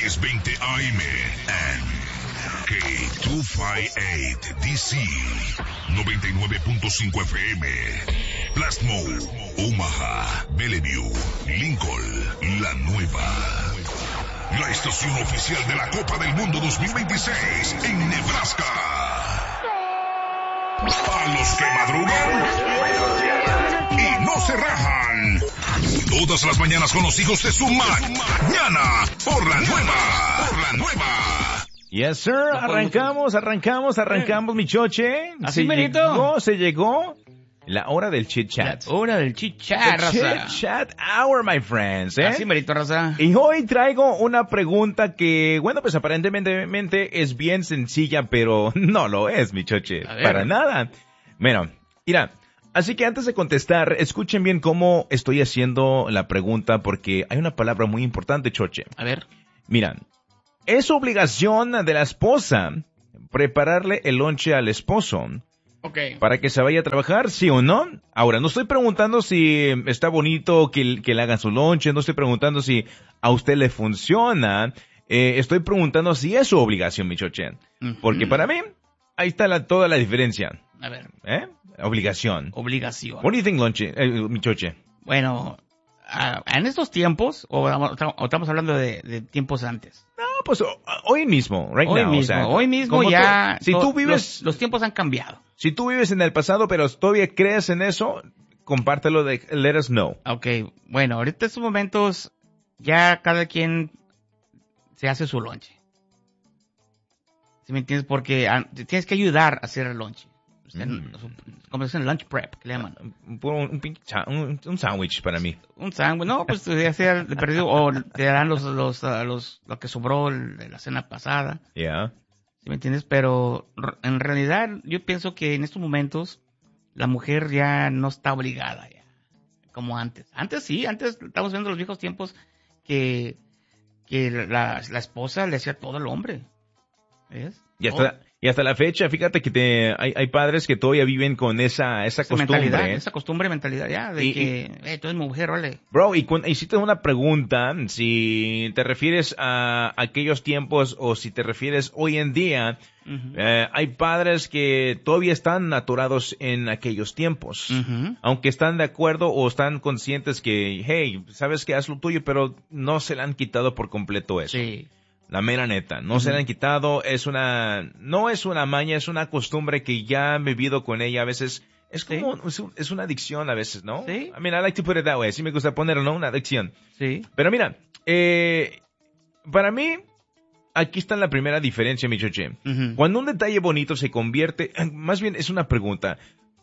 620 AM and K258 DC 99.5 FM. Plasmo, Omaha, Bellevue, Lincoln, La Nueva. La estación oficial de la Copa del Mundo 2026 en Nebraska. A los que madrugan y no se rajan. Todas las mañanas con los hijos de su mañana por la nueva. Yes, sir. Arrancamos, mi choche. Así merito. Se llegó la hora del chit chat. La hora del chit chat, raza. Chit chat hour, my friends, Así merito, raza. Y hoy traigo una pregunta que, bueno, pues aparentemente es bien sencilla, pero no lo es, mi choche. Para nada. Bueno, mira. Así que antes de contestar, escuchen bien cómo estoy haciendo la pregunta porque hay una palabra muy importante, choche. A ver. Mira, es obligación de la esposa prepararle el lonche al esposo. Okay. Para que se vaya a trabajar, ¿sí o no? Ahora, no estoy preguntando si está bonito que le hagan su lonche, no estoy preguntando si a usted le funciona, estoy preguntando si es su obligación, mi choche. Porque para mí, ahí está toda la diferencia. A ver. Obligación. Obligación. What do you think, lonche, mi choche? Bueno, en estos tiempos, o estamos hablando de tiempos antes. No, pues hoy mismo, Hoy mismo ya. Si tú vives, los tiempos han cambiado. Si tú vives en el pasado, pero todavía crees en eso, compártelo let us know. Okay, bueno, ahorita en estos momentos ya cada quien se hace su lonche. ¿Sí me entiendes? Porque tienes que ayudar a hacer el lonche. Como dicen, lunch prep, que le llaman. Un sándwich para mí. Un sándwich, no, pues ya sea de perdido, o te darán lo que sobró de la cena pasada. Yeah. ¿Sí me entiendes? Pero en realidad yo pienso que en estos momentos la mujer ya no está obligada ya, como antes. Antes sí, antes estamos viendo los viejos tiempos que la esposa le hacía todo al hombre. ¿Ves? Y hasta la fecha, fíjate que hay padres que todavía viven con esa costumbre. Esa costumbre, mentalidad ya, de que tú eres mujer, vale. Bro, y si te hago una pregunta, si te refieres a aquellos tiempos o si te refieres hoy en día, hay padres que todavía están atorados en aquellos tiempos. Aunque están de acuerdo o están conscientes que, hey, sabes que haz lo tuyo, pero no se le han quitado por completo eso. Sí. La mera neta, no se le han quitado, no es una maña, es una costumbre que ya han vivido con ella a veces, es como, es una adicción a veces, ¿no? Sí. I mean, I like to put it that way, sí me gusta ponerlo, ¿no? Una adicción. Sí. Pero mira, para mí, aquí está la primera diferencia, mi choche. Cuando un detalle bonito se convierte, más bien es una pregunta,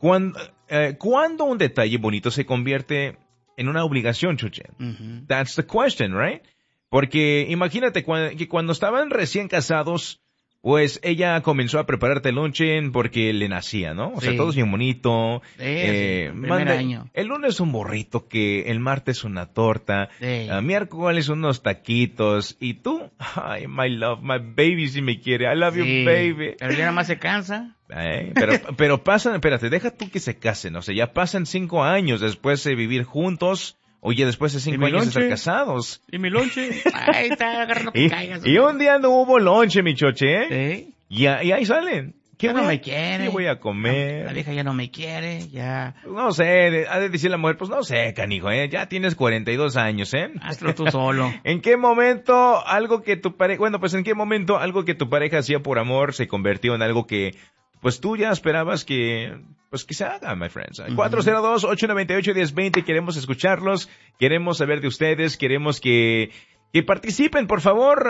¿cuándo un detalle bonito se convierte en una obligación, choche? That's the question, right? Porque imagínate que cuando estaban recién casados, pues ella comenzó a prepararte el lonche porque le nacía, ¿no? O sea, todo es bien bonito. Primer año. El lunes un burrito, que el martes una torta, miércoles unos taquitos, y tú, ay, my love, my baby si me quiere, I love you, baby. Pero ya nada más se cansa. Pero pasan, espérate, deja tú que se casen, o sea, ya pasan 5 años después de vivir juntos. Oye, después de 5 años de estar casados. ¿Y mi lonche? Ahí está, agarrando que caigas. Y un día no hubo lonche, mi choche, Sí. Y ahí salen. ¿Qué no me quiere? ¿Qué voy a comer? La vieja ya no me quiere, ya. No sé, ha de decir la mujer, pues no sé, canijo, ya tienes 42 años, Hazlo tú solo. ¿En qué momento algo que tu pareja hacía por amor se convirtió en algo que, pues tú ya esperabas que se haga, my friends? 402-898-1020, queremos escucharlos, queremos saber de ustedes, queremos que participen, por favor.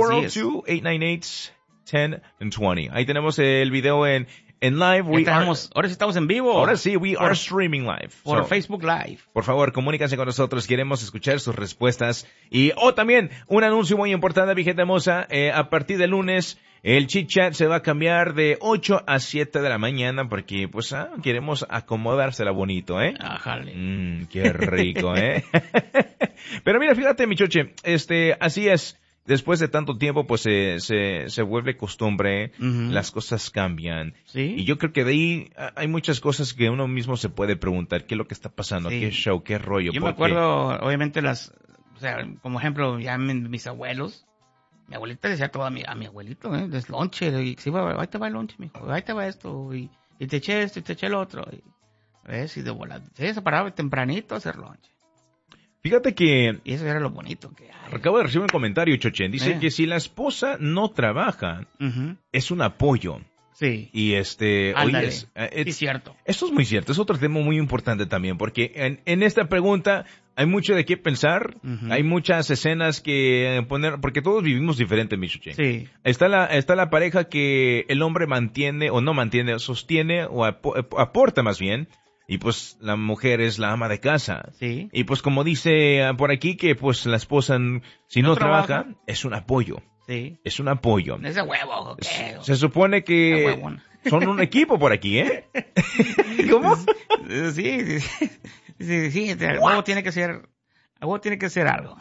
402-898-1020. Ahí tenemos el video en live. Ahora sí estamos en vivo. Ahora sí, we are streaming live. Por Facebook Live. Por favor, comuníquense con nosotros. Queremos escuchar sus respuestas. Y, también, un anuncio muy importante, mi gente hermosa. A partir del lunes, el Chit Chat se va a cambiar de 8 a 7 de la mañana porque, pues, queremos acomodársela bonito, Ajale. Qué rico, Pero mira, fíjate, mi choche, así es. Después de tanto tiempo, pues, se vuelve costumbre, las cosas cambian. ¿Sí? Y yo creo que de ahí hay muchas cosas que uno mismo se puede preguntar, ¿qué es lo que está pasando? Sí. ¿Qué show? ¿Qué rollo? Yo me acuerdo, obviamente, como ejemplo, ya mis abuelos, Mi abuelita le decía todo a mi abuelito, des lonche, y se iba, ahí te va el lonche, mijo, ahí te va esto, y te eché esto, y te eché el otro, y, ¿ves? Y de volada, se paraba tempranito a hacer lonche. Fíjate que... Y eso era lo bonito que hay. Acabo de recibir un comentario, Chochen. Dice que si la esposa no trabaja, es un apoyo. Sí. Y Ándale. Sí, cierto. Esto es muy cierto. Es otro tema muy importante también, porque en esta pregunta hay mucho de qué pensar. Hay muchas escenas que poner, porque todos vivimos diferente, mi Chochen. Sí. Está la pareja que el hombre mantiene o no mantiene, sostiene o aporta más bien. Y pues la mujer es la ama de casa. Sí. Y pues como dice por aquí que pues la esposa si no trabaja es un apoyo. Sí. Es un apoyo. Ese huevo, ¿qué? Se supone que son un equipo por aquí, ¿eh? ¿Cómo? Sí, el huevo tiene que ser algo.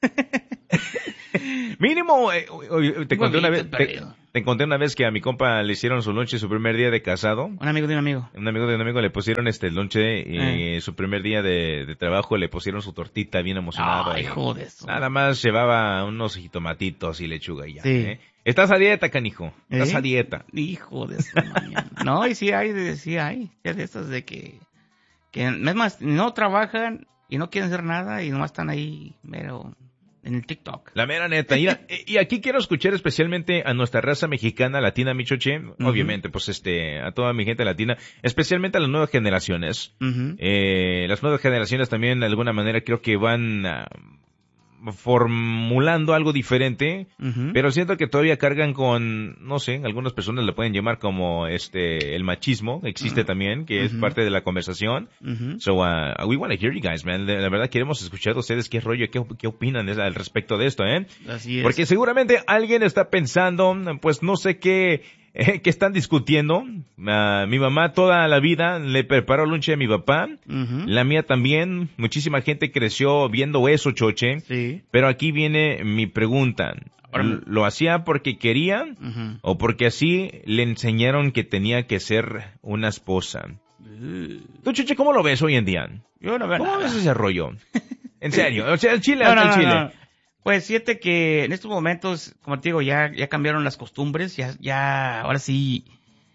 Mínimo, te conté una vez que a mi compa le hicieron su lonche su primer día de casado. Un amigo de un amigo. Un amigo de un amigo le pusieron el lonche y su primer día de trabajo le pusieron su tortita bien emocionado. Ay, hijo de eso. Nada más llevaba unos jitomatitos y lechuga y ya. Sí. Estás a dieta, canijo. Estás a dieta. Hijo de eso. No, y sí hay de esas de que es más, no trabajan y no quieren hacer nada y nomás están ahí, pero en el TikTok. La mera neta. Y aquí quiero escuchar especialmente a nuestra raza mexicana, latina, Michoche. Obviamente, pues a toda mi gente latina, especialmente a las nuevas generaciones. Las nuevas generaciones también de alguna manera creo que van formulando algo diferente, pero siento que todavía cargan con, no sé, algunas personas le pueden llamar como el machismo, existe también, que es parte de la conversación. So, we want to hear you guys, man. La verdad queremos escuchar de ustedes qué rollo, qué opinan al respecto de esto, Así es. Porque seguramente alguien está pensando, pues no sé qué están discutiendo. Mi mamá toda la vida le preparó lonche a mi papá. La mía también. Muchísima gente creció viendo eso, Choche. Sí. Pero aquí viene mi pregunta. ¿Lo hacía porque quería o porque así le enseñaron que tenía que ser una esposa? Tú, Choche, ¿cómo lo ves hoy en día? Yo no veo ¿Cómo nada. ves ese rollo? En serio, o sea, el Chile, No. Pues fíjate que en estos momentos, como te digo, ya cambiaron las costumbres, ya ahora sí,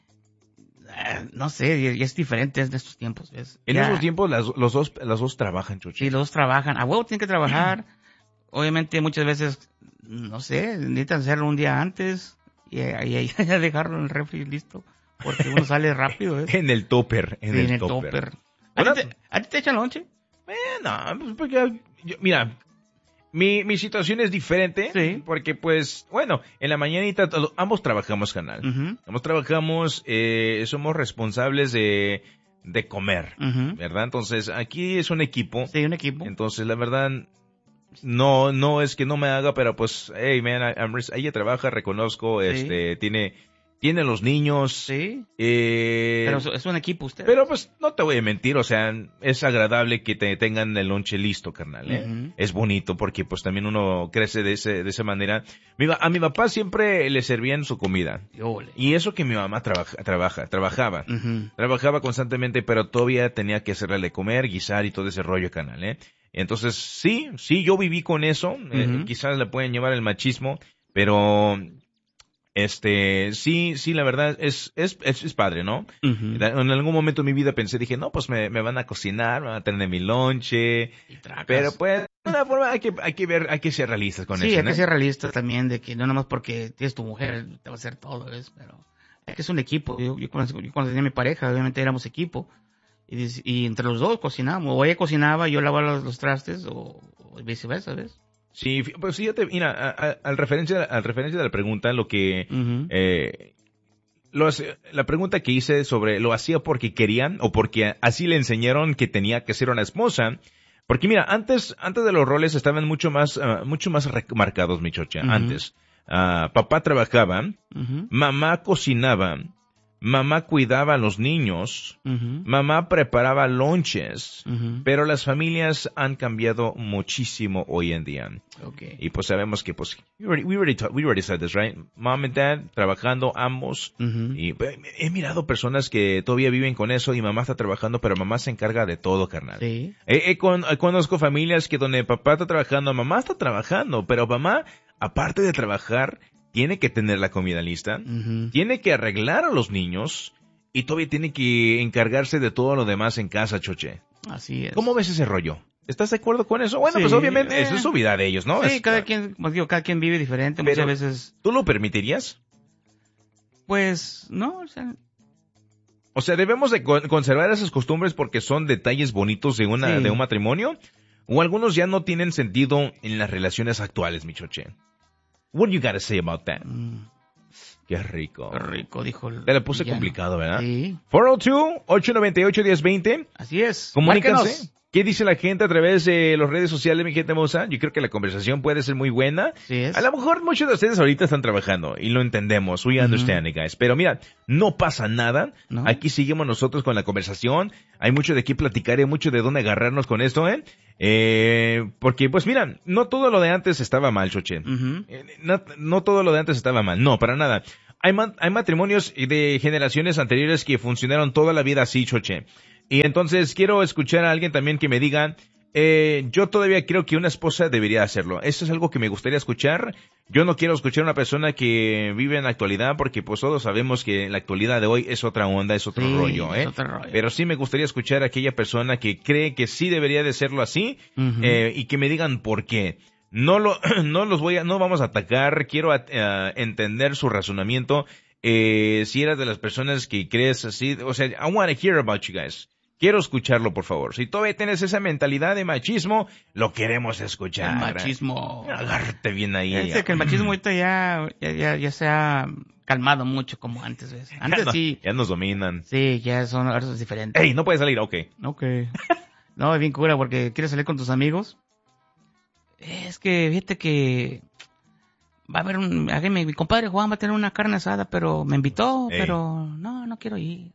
no sé, ya es diferente en estos tiempos. En esos tiempos los dos trabajan, Choche. Sí, los dos trabajan. A huevo tienen que trabajar. Obviamente muchas veces, no sé, necesitan hacerlo un día antes y ya dejarlo en el refri listo, porque uno sale rápido. En el topper, en el topper. ¿A ti te echan lonche? No, pues porque mira, mi situación es diferente, sí, porque pues, bueno, en la mañanita ambos trabajamos, canal. Ambos trabajamos, somos responsables de comer, ¿verdad? Entonces, aquí es un equipo. Sí, un equipo. Entonces, la verdad, no es que no me haga, pero pues, hey, man, ella trabaja, reconozco, sí. Tiene los niños. Sí. Pero es un equipo usted. Pero pues no te voy a mentir, o sea, es agradable que te tengan el lonche listo, carnal, Es bonito porque pues también uno crece de esa manera. A mi papá siempre le servían su comida. Y eso que mi mamá trabajaba. Trabajaba constantemente, pero todavía tenía que hacerle de comer, guisar y todo ese rollo, carnal, Entonces, sí, yo viví con eso. Quizás le pueden llevar el machismo, pero sí, la verdad es padre, ¿no? En algún momento de mi vida dije, no, pues me van a cocinar, me van a tener mi lonche, pero pues, de una forma hay que ser realistas con eso, Sí, hay que ser realistas también, de que no nomás porque tienes tu mujer te va a hacer todo, ¿ves? Pero es que es un equipo. Yo cuando tenía mi pareja, obviamente éramos equipo, y entre los dos cocinábamos, o ella cocinaba, yo lavaba los trastes, o viceversa, ¿ves? Sí, pues fíjate, mira, al referencia de la pregunta, lo que, la pregunta que hice sobre lo hacía porque querían o porque así le enseñaron que tenía que ser una esposa, porque mira, antes de los roles estaban mucho más marcados, mi chocha, antes. Papá trabajaba, mamá cocinaba, mamá cuidaba a los niños, mamá preparaba lonches, pero las familias han cambiado muchísimo hoy en día. Okay. Y pues sabemos que pues we already said this, right? Mom and dad trabajando ambos, y he mirado personas que todavía viven con eso y mamá está trabajando, pero mamá se encarga de todo, carnal. Sí. Conozco familias que donde papá está trabajando, mamá está trabajando, pero mamá aparte de trabajar, tiene que tener la comida lista, tiene que arreglar a los niños y todavía tiene que encargarse de todo lo demás en casa, Choche. Así es. ¿Cómo ves ese rollo? ¿Estás de acuerdo con eso? Bueno, Sí, pues obviamente eso es su vida de ellos, ¿no? Sí, cada quien, como digo, cada quien vive diferente. Muchas veces... ¿Tú lo permitirías? Pues, no, O sea, ¿debemos de conservar esas costumbres porque son detalles bonitos de un matrimonio? ¿O algunos ya no tienen sentido en las relaciones actuales, mi Choche? What do you gotta say about that? Qué rico. Qué rico, dijo. Te lo puse complicado, ¿verdad? Sí. 402-898-1020. Así es. Comuníquense. Márquenos. ¿Qué dice la gente a través de las redes sociales, mi gente hermosa? Yo creo que la conversación puede ser muy buena. Sí es. A lo mejor muchos de ustedes ahorita están trabajando y lo entendemos. We understand it, guys. Pero mira, no pasa nada. No. Aquí seguimos nosotros con la conversación. Hay mucho de qué platicar y mucho de dónde agarrarnos con esto, porque, pues mira, no todo lo de antes estaba mal, Choche. No todo lo de antes estaba mal. No, para nada. Hay matrimonios de generaciones anteriores que funcionaron toda la vida así, Choche. Y entonces quiero escuchar a alguien también que me diga, yo todavía creo que una esposa debería hacerlo. Eso es algo que me gustaría escuchar. Yo no quiero escuchar a una persona que vive en la actualidad porque pues todos sabemos que la actualidad de hoy es otra onda, es otro rollo, es otro rollo. Pero sí me gustaría escuchar a aquella persona que cree que sí debería de serlo así, y que me digan por qué. No vamos a atacar, quiero entender su razonamiento. Si eres de las personas que crees así, o sea, I want to hear about you guys. Quiero escucharlo, por favor. Si todavía tienes esa mentalidad de machismo, lo queremos escuchar. El machismo. Agárrate bien ahí. Es que el machismo ahorita ya se ha calmado mucho como antes, ¿ves? Antes sí. Ya nos dominan. Sí, ya son cosas diferentes. Ey, no puedes salir, ok. No, es bien cura porque quieres salir con tus amigos. Es que, fíjate que va a haber mi compadre Juan va a tener una carne asada, pero me invitó, pero no quiero ir.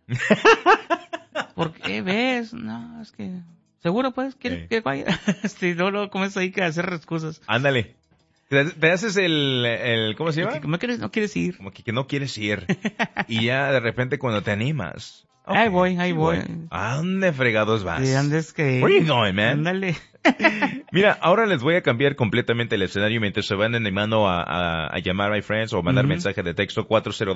¿Por qué ves? No, es que... ¿Seguro, pues? ¿Quieres que vaya? Sí, no comienzo ahí a hacer excusas. Ándale. Te haces el ¿cómo se llama? ¿Cómo que no quieres ir? Como que no quieres ir. Y ya de repente cuando te animas... Okay, ahí voy. ¿A dónde fregados vas? Sí, andes que... Where you going, man? Ándale. Mira, ahora les voy a cambiar completamente el escenario mientras se van animando a llamar a my friends o mandar mensaje de texto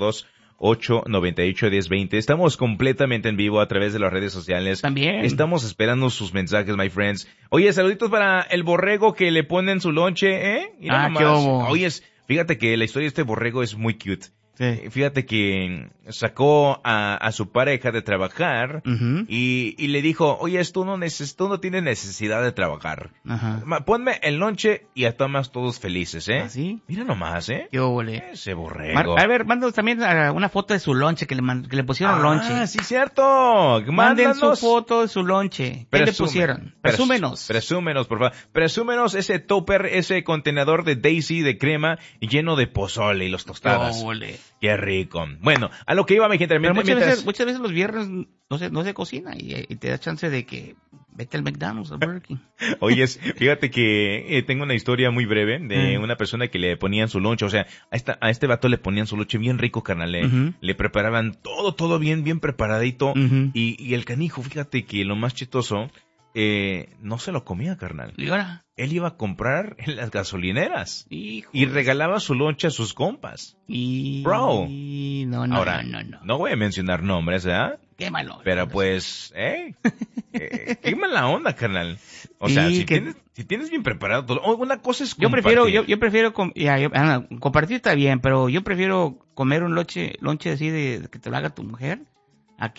402-898-1020. Estamos completamente en vivo a través de las redes sociales. También. Estamos esperando sus mensajes, my friends. Oye, saluditos para el borrego que le ponen su lonche, ¿eh? Mira nomás. Qué bobo. Oye, fíjate que la historia de este borrego es muy cute. Sí. Fíjate que sacó a su pareja de trabajar y le dijo, oye, tú no tienes necesidad de trabajar. Ponme el lonche y estamos todos felices, ¿eh? ¿Ah, sí? Mira nomás, ¿eh? Qué óvole. Ese borrego. A ver, mándanos también una foto de su lonche, que le pusieron lonche. Ah, sí, cierto. Manden su foto de su lonche. ¿Qué le pusieron? Presúmenos. Presúmenos, por favor. Presúmenos ese topper, ese contenedor de Daisy de crema lleno de pozole y los tostadas. Qué óvole. Qué rico. Bueno, a lo que iba mi gente. Pero muchas veces los viernes no se cocina y te da chance de que vete al McDonald's o Burger King. Oye, fíjate que tengo una historia muy breve de una persona que le ponían su lonche. O sea, a este vato le ponían su lonche bien rico, carnal. Le preparaban todo bien preparadito. Y el canijo, fíjate que lo más chistoso, no se lo comía, carnal. ¿Y ahora? Él iba a comprar en las gasolineras. Hijo y regalaba su lonche a sus compas. Bro. Ahora, no voy a mencionar nombres, ¿verdad? Qué malo. Pero pues, qué mala onda, carnal. O sea, si tienes bien preparado todo. Una cosa es compartir. Yo prefiero compartir está bien, pero yo prefiero comer un lonche así de que te lo haga tu mujer a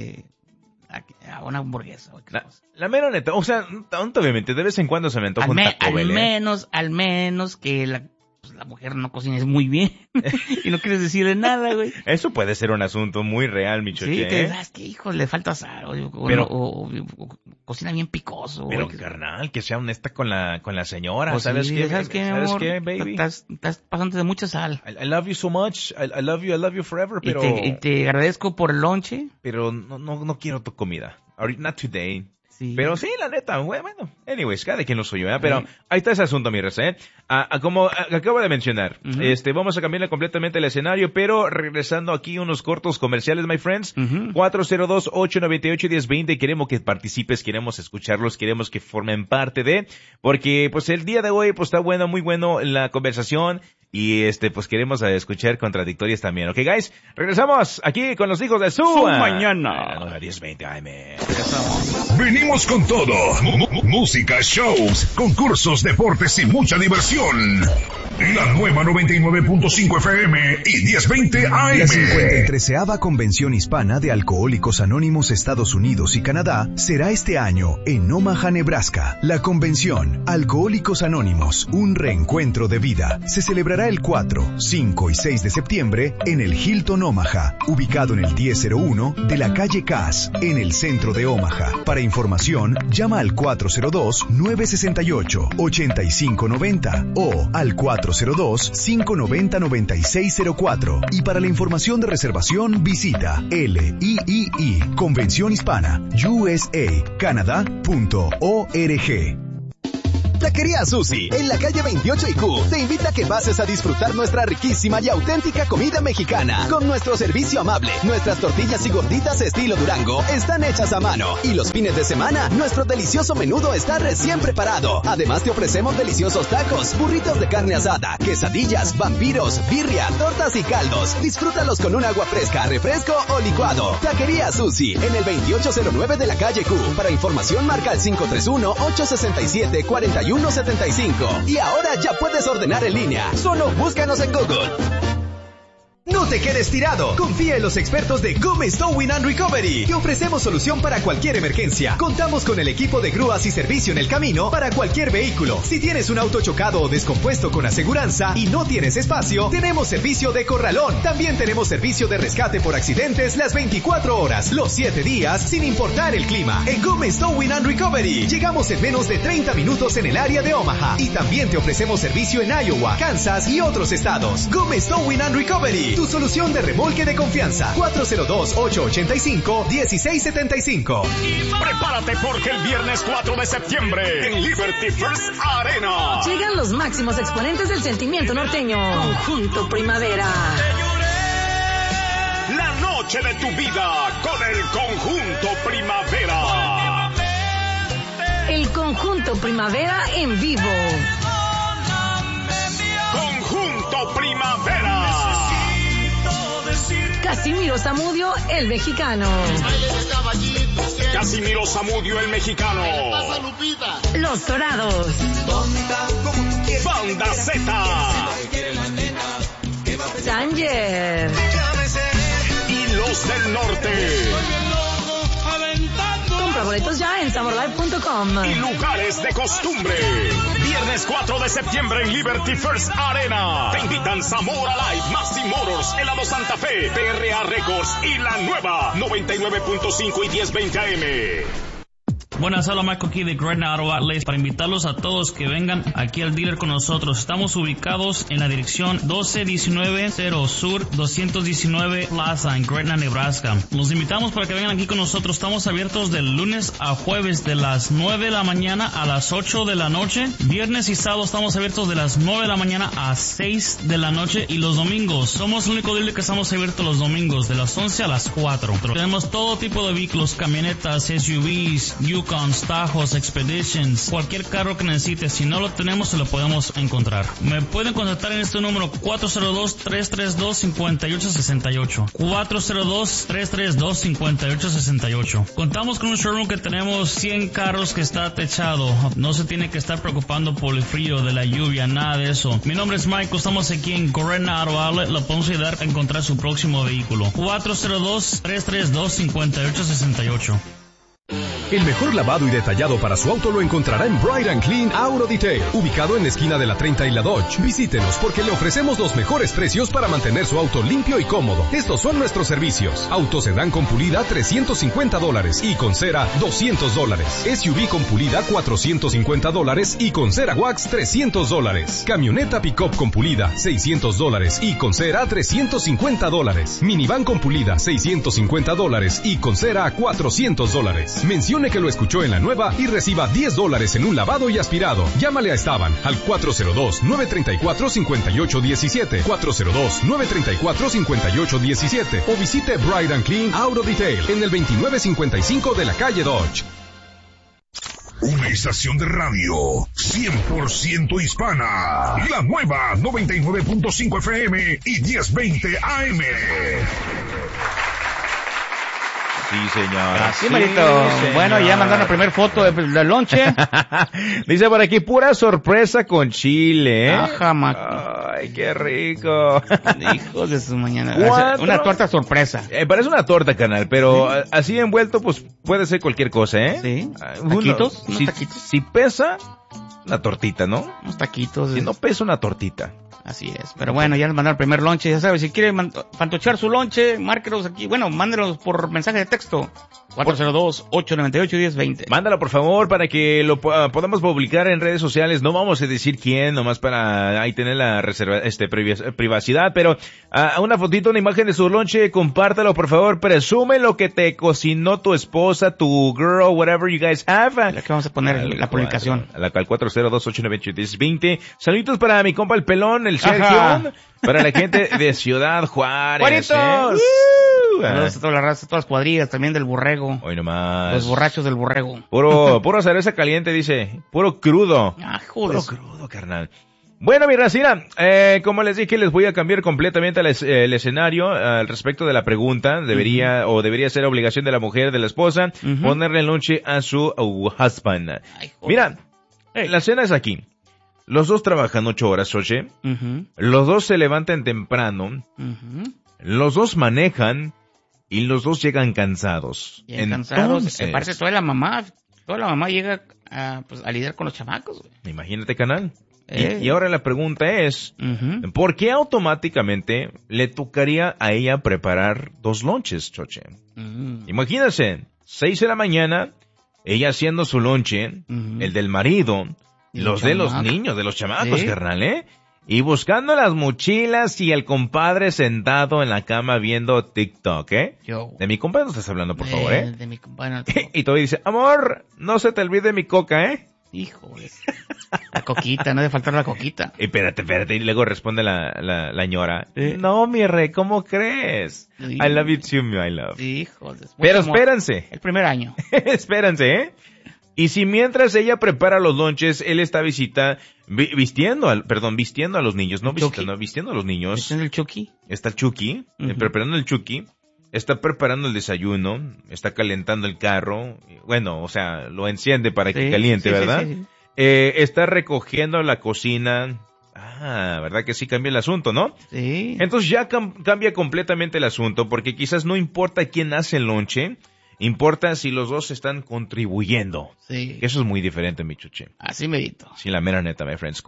una hamburguesa. La mera neta, o sea, obviamente, de vez en cuando se me antoja un Taco Bell. Al menos que la mujer no cocines muy bien y no quieres decirle nada, güey. Eso puede ser un asunto muy real, mi choche. Sí, te das que hijo, le falta sal, o cocina bien picoso. Pero güey, carnal, que sea honesta con la señora, pues ¿sabes sí, qué? ¿Sabes qué, baby? Estás pasando de mucha sal. I love you so much, I love you forever, pero... Y te agradezco por el lonche. Pero no quiero tu comida. Not today. Sí. Pero sí, la neta, bueno, anyways, cada quien lo suyo, ¿eh? Pero ahí está ese asunto, mi raza, ¿eh? Como acabo de mencionar, vamos a cambiarle completamente el escenario, pero regresando aquí unos cortos comerciales, my friends, 402-898-1020, queremos que participes, queremos escucharlos, queremos que formen parte de, porque pues el día de hoy pues está bueno, muy bueno la conversación, y pues queremos escuchar contradictorias también, ¿ok, guys? Regresamos aquí con los hijos de su mañana. 1020 AM. Venimos con todo. Música, shows, concursos, deportes y mucha diversión. La nueva 99.5 FM y 1020 AM. La 53ª Convención Hispana de Alcohólicos Anónimos Estados Unidos y Canadá será este año en Omaha, Nebraska. La convención Alcohólicos Anónimos, un reencuentro de vida, se celebrará el 4, 5 y 6 de septiembre en el Hilton Omaha, ubicado en el 1001 de la calle Cass, en el centro de Omaha. Para información, llama al 402-968-8590 o al 402-590-9604. Y para la información de reservación, visita LIII Convención Hispana USA Canadá.org. Taquería Susi, en la calle 28 y Q, te invita a que pases a disfrutar nuestra riquísima y auténtica comida mexicana. Con nuestro servicio amable, nuestras tortillas y gorditas estilo Durango están hechas a mano. Y los fines de semana, nuestro delicioso menudo está recién preparado. Además te ofrecemos deliciosos tacos, burritos de carne asada, quesadillas, vampiros, birria, tortas y caldos. Disfrútalos con un agua fresca, refresco o licuado. Taquería Susi, en el 2809 de la calle Q. Para información marca el 531-867-4175. Y ahora ya puedes ordenar en línea. Solo búscanos en Google. No te quedes tirado. Confía en los expertos de Gómez Towing and Recovery. Te ofrecemos solución para cualquier emergencia. Contamos con el equipo de grúas y servicio en el camino para cualquier vehículo. Si tienes un auto chocado o descompuesto con aseguranza y no tienes espacio, tenemos servicio de corralón. También tenemos servicio de rescate por accidentes las 24 horas, los 7 días, sin importar el clima. En Gómez Towing and Recovery llegamos en menos de 30 minutos en el área de Omaha. Y también te ofrecemos servicio en Iowa, Kansas y otros estados. Gómez Towing and Recovery, tu solución de remolque de confianza. 402-885-1675. Prepárate porque el viernes 4 de septiembre en Liberty First Arena llegan los máximos exponentes del sentimiento norteño. Conjunto Primavera. La noche de tu vida con el Conjunto Primavera. El Conjunto Primavera en vivo. Conjunto Primavera. Casimiro Zamudio, el mexicano. Casimiro Zamudio, el mexicano. Los Dorados. Banda Z. Sanger. Y los del norte. Compra boletos ya en saborlive.com. Y lugares de costumbre. Viernes 4 de septiembre en Liberty First Arena. Te invitan Zamora Live, Maxi Motors, Helado Santa Fe, PRA Records y la nueva 99.5 y 1020 AM. Buenas, hola, Marco aquí de Gretna Auto Outlets para invitarlos a todos que vengan aquí al dealer con nosotros. Estamos ubicados en la dirección 12190 Sur 219 Plaza en Gretna, Nebraska. Los invitamos para que vengan aquí con nosotros. Estamos abiertos de lunes a jueves de las 9 de la mañana a las 8 de la noche. Viernes y sábado estamos abiertos de las 9 de la mañana a 6 de la noche. Y los domingos, somos el único dealer que estamos abiertos los domingos de las 11 a las 4. Tenemos todo tipo de vehículos, camionetas, SUVs, Yukon, Tajos, Expeditions, cualquier carro que necesites. Si no lo tenemos, se lo podemos encontrar. Me pueden contactar en este número 402-332-5868. 402-332-5868. Contamos con un showroom que tenemos 100 carros que está techado. No se tiene que estar preocupando por el frío, de la lluvia, nada de eso. Mi nombre es Michael, estamos aquí en Gretna Auto Outlet. Lo podemos ayudar a encontrar su próximo vehículo. 402-332-5868. El mejor lavado y detallado para su auto lo encontrará en Bright and Clean Auto Detail, ubicado en la esquina de la 30 y la Dodge. Visítenos porque le ofrecemos los mejores precios para mantener su auto limpio y cómodo. Estos son nuestros servicios: auto sedán con pulida $350 y con cera $200. SUV con pulida $450 y con cera wax $300. Camioneta pick-up con pulida $600 y con cera $350. Minivan con pulida $650 y con cera $400. Menciona Mencione que lo escuchó en La Nueva y reciba $10 en un lavado y aspirado. Llámale a Esteban al 402-934-5817. 402-934-5817. O visite Bright and Clean Auto Detail en el 2955 de la calle Dodge. Una estación de radio 100% hispana. La Nueva 99.5 FM y 1020 AM. Sí, señor. Así, Marito. Señor. Bueno, ya mandaron la primera foto del lonche. Dice por aquí, pura sorpresa con chile, ¿eh? Ajá, ay, qué rico. Hijos de su mañana. Una torta sorpresa. Parece una torta, carnal, pero ¿sí? Así envuelto, pues puede ser cualquier cosa, ¿eh? Sí. ¿Taquitos? ¿Unos taquitos? Si pesa, una tortita, ¿no? Unos taquitos. Si no pesa, una tortita. Así es. Pero bueno, ya les mandaron el primer lonche. Ya sabes, si quieren fantochear su lonche, márquelos aquí. Bueno, mándelos por mensaje de texto. 402-898-1020. Mándalo, por favor, para que lo podamos publicar en redes sociales. No vamos a decir quién, nomás para ahí tener la privacidad. Pero una fotito, una imagen de su lonche, compártalo, por favor. Presume lo que te cocinó tu esposa, tu girl, whatever you guys have. Aquí vamos a poner la publicación. Al 402-898-1020. Saluditos para mi compa el pelón, el Sergio. Para la gente de Ciudad Juárez. ¡Juaritos! Saludos a toda la raza, todas las cuadrillas, también del borrego. Hoy nomás. Los borrachos del borrego. Puro cerveza caliente, dice. Puro crudo. Joder. Puro crudo, carnal. Bueno, mi racina, como les dije, les voy a cambiar completamente el escenario al respecto de la pregunta. Debería ser obligación de la mujer, de la esposa, ponerle el lonche a su husband. Mira, la cena es aquí. Los dos trabajan 8 horas, Xoche. Los dos se levantan temprano. Los dos manejan. Y los dos llegan cansados. Cansados. Se parece toda la mamá llega a lidiar con los chamacos. Imagínate, canal. Y ahora la pregunta es, ¿por qué automáticamente le tocaría a ella preparar 2 lonches, Xoche? Imagínense, 6 de la mañana, ella haciendo su lonche, el del marido, los de los niños, de los chamacos, carnal, ¿eh? Y buscando las mochilas y el compadre sentado en la cama viendo TikTok, ¿eh? De mi compadre no estás hablando, por favor, ¿eh? De mi compadre. Y todavía dice, amor, no se te olvide mi coca, ¿eh? Híjole. La coquita, no debe faltar la coquita. Espérate. Y luego responde la ñora. No, mi rey, ¿cómo crees? I love you too, I love. Híjole. Pero espérense. El primer año. Espérense, ¿eh? Y si mientras ella prepara los lonches, él está vistiendo a los niños, no visitando, vistiendo a los niños. ¿Está en el Chucky? Está el Chucky, preparando el Chucky, está preparando el desayuno, está calentando el carro, bueno, o sea, lo enciende para que caliente, ¿verdad? Sí. Está recogiendo la cocina. ¿Verdad que sí cambia el asunto, no? Sí. Entonces ya cambia completamente el asunto, porque quizás no importa quién hace el lonche, importa si los dos están contribuyendo. Sí. Eso es muy diferente, mi chuche. Así medito. Sí, la mera neta, my friends.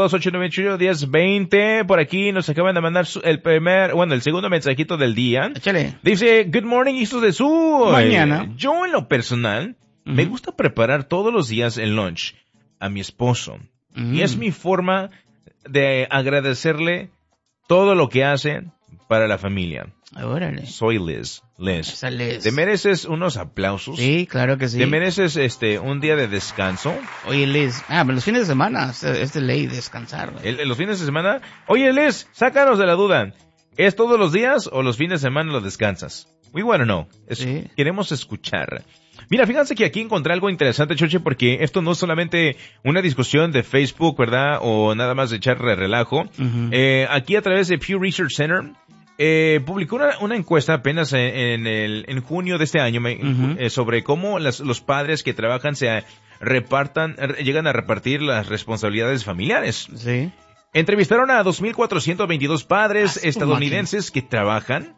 402-898-1020. Por aquí nos acaban de mandar el segundo mensajito del día. Échale. Dice, good morning, hijos de su mañana. Yo en lo personal, me gusta preparar todos los días el lunch a mi esposo. Y es mi forma de agradecerle todo lo que hace para la familia. Órale. Soy Liz. Esa Liz. ¿Te mereces unos aplausos? Sí, claro que sí. ¿Te mereces un día de descanso? Oye, Liz. Los fines de semana es de ley descansar. ¿Los fines de semana? Oye, Liz, sácanos de la duda. ¿Es todos los días o los fines de semana los descansas? We want to know. Queremos escuchar. Mira, fíjense que aquí encontré algo interesante, Choche, porque esto no es solamente una discusión de Facebook, ¿verdad? O nada más de echar relajo. Aquí a través de Pew Research Center, publicó una encuesta apenas en junio de este año sobre cómo los padres que trabajan llegan a repartir las responsabilidades familiares. Sí. Entrevistaron a 2,422 padres estadounidenses que trabajan.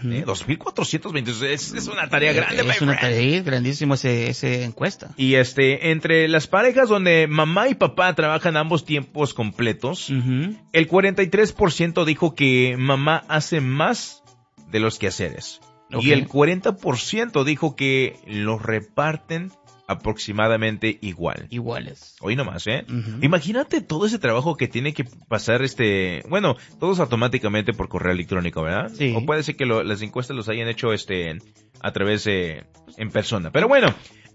2,422 es una tarea grande. Es una tarea grandísima esa encuesta. Y entre las parejas donde mamá y papá trabajan ambos tiempos completos, el 43% dijo que mamá hace más de los quehaceres. Y el 40% dijo que los reparten aproximadamente iguales. Hoy nomás, ¿eh? Imagínate todo ese trabajo que tiene que pasar todos automáticamente por correo electrónico, ¿verdad? Sí. O puede ser que las encuestas los hayan hecho a través en persona. Pero bueno,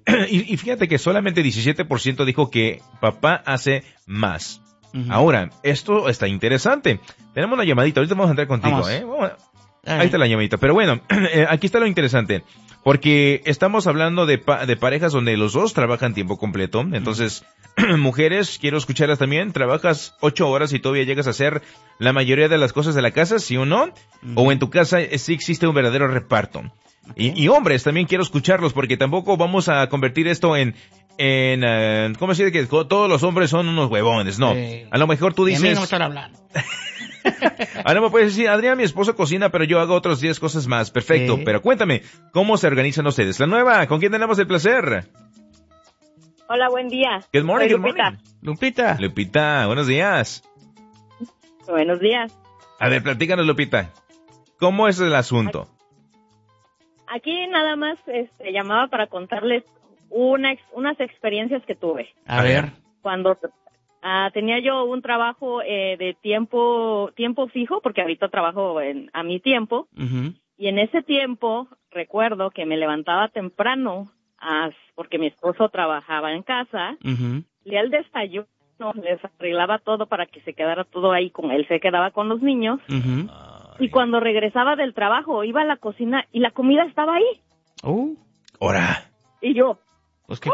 y fíjate que solamente 17% dijo que papá hace más. Ahora, esto está interesante. Tenemos una llamadita, ahorita vamos a entrar contigo, Ahí está la llamadita. Pero bueno, aquí está lo interesante. Porque estamos hablando de parejas donde los dos trabajan tiempo completo. Entonces, mujeres, quiero escucharlas también. ¿Trabajas 8 horas y todavía llegas a hacer la mayoría de las cosas de la casa, sí o no? O en tu casa sí existe un verdadero reparto. Y hombres, también quiero escucharlos porque tampoco vamos a convertir esto en ¿cómo decir que todos los hombres son unos huevones? No. A lo mejor tú dices... A mí no me están hablando. Ahora me puedes decir, Adrián, mi esposo cocina, pero yo hago otros 10 cosas más. Perfecto. Pero cuéntame, ¿cómo se organizan ustedes? La nueva, ¿con quién tenemos el placer? Hola, buen día. Good morning, Soy good morning. Lupita. Lupita, buenos días. Buenos días. A ver, platícanos, Lupita. ¿Cómo es el asunto? Aquí nada más llamaba para contarles unas experiencias que tuve. A ver. Cuando tenía yo un trabajo de tiempo fijo, porque ahorita trabajo a mi tiempo, y en ese tiempo recuerdo que me levantaba temprano, porque mi esposo trabajaba en casa, le al desayuno, les arreglaba todo para que se quedara todo ahí, él se quedaba con los niños, y cuando regresaba del trabajo iba a la cocina y la comida estaba ahí. ¡Hora! Y yo... Pues, ¿qué